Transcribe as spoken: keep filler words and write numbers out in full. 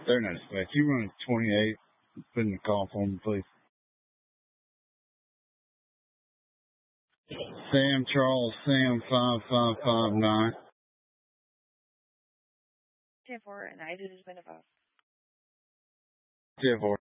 They're not dispatch. You run a twenty-eight. Put in the call for me, please. Sam Charles, Sam five five five nine. ten four, and I just been about. ten four.